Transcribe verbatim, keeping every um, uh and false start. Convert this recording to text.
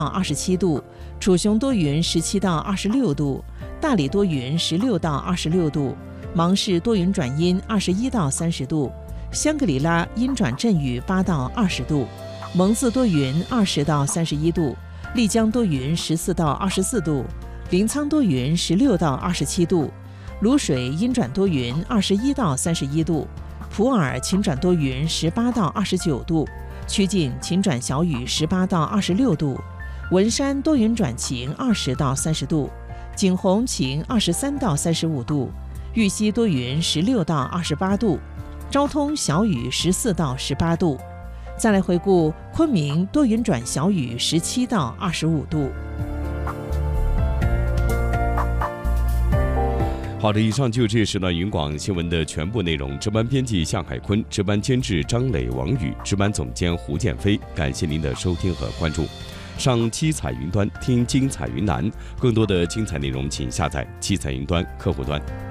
二十七度，楚雄多云十七到二十六度，大理多云十六到二十六度，芒市多云转阴二十一到三十度，香格里拉阴转阵雨八到二十度，蒙自多云二十到三十一度，丽江多云十四到二十四度，临沧多云十六到二十七度，卤水阴转多云二十一到三十一度，普洱晴转多云十八到二十九度，曲靖晴转小雨十八到二十六度，文山多云转晴二十到三十度，景洪晴二十三到三十五度，玉溪多云十六到二十八度，昭通小雨十四到十八度。再来回顾昆明多云转小雨十七到二十五度。 好的，以上就是这时段云广新闻的全部内容。值班编辑向海坤，值班监制张磊、王宇，值班总监胡建飞。感谢您的收听和关注。上七彩云端听精彩云南，更多的精彩内容请下载七彩云端客户端。